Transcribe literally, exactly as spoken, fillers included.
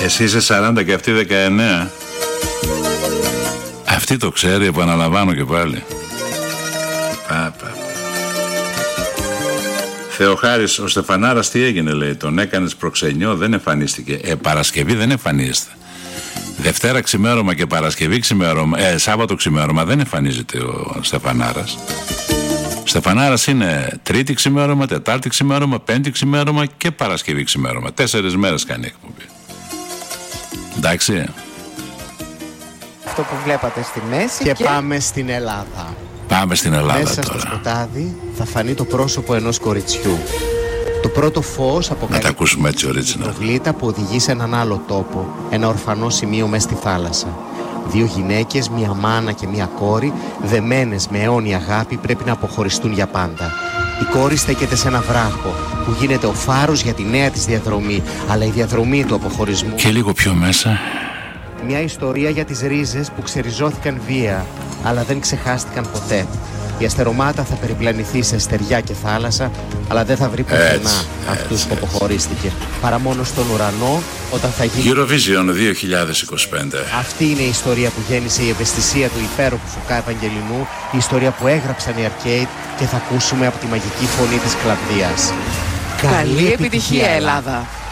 Εσύ είσαι σαράντα και αυτή δεκαεννέα. Αυτή το ξέρει, επαναλαμβάνω και πάλι. Πα, πα. Θεοχάρης, ο Στεφανάρας τι έγινε, λέει? Τον έκανες προξενιό, δεν εμφανίστηκε. Ε, Παρασκευή δεν εμφανίζεται. Δευτέρα ξημέρωμα και Παρασκευή ξημέρωμα, ε, Σάββατο ξημέρωμα δεν εμφανίζεται ο Στεφανάρας. Ο Στεφανάρας είναι Τρίτη ξημέρωμα, Τετάρτη ξημέρωμα, Πέμπτη ξημέρωμα και Παρασκευή ξημέρωμα. Τέσσερις μέρες κάνει εκπομπή. Εντάξει. Αυτό που βλέπατε στη μέση και, και... πάμε στην Ελλάδα. Πάμε στην Ελλάδα. Μέσα τώρα. στο σκοτάδι θα φανεί το πρόσωπο ενός κοριτσιού. Το πρώτο φως αποκαλύπτει να τα ακούσουμε έτσι original. προβλήτα που οδηγεί σε έναν άλλο τόπο, ένα ορφανό σημείο μέσα στη θάλασσα. Δύο γυναίκες, μία μάνα και μία κόρη, δεμένες με αιώνια αγάπη, πρέπει να αποχωριστούν για πάντα. Η κόρη στέκεται σε ένα βράχο που γίνεται ο φάρος για τη νέα της διαδρομή, αλλά η διαδρομή του αποχωρισμού. Και λίγο πιο μέσα. Μια ιστορία για τις ρίζες που ξεριζώθηκαν βία, αλλά δεν ξεχάστηκαν ποτέ. Η αστερομάτα θα περιπλανηθεί σε στεριά και θάλασσα, αλλά δεν θα βρει πουθενά αυτούς που αποχωρίστηκε. Παρά μόνο στον ουρανό, όταν θα γίνει Eurovision δύο χιλιάδες είκοσι πέντε. Αυτή είναι η ιστορία που γέννησε η ευαισθησία του υπέροχου Φωκά Ευαγγελινού, η ιστορία που έγραψαν οι Arcade και θα ακούσουμε από τη μαγική φωνή της Κλαβδίας. Καλή επιτυχία, Ελλάδα!